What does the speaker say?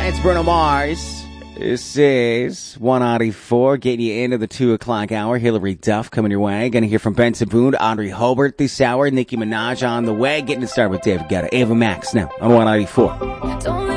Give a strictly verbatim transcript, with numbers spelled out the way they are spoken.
It's Bruno Mars. This is one ninety-four, getting you into the two o'clock hour. Hillary Duff coming your way. Gonna hear from Benson Boone, Audrey Hobart this hour, Nicki Minaj on the way. Getting it started with David Guetta, Ava Max now on one ninety-four.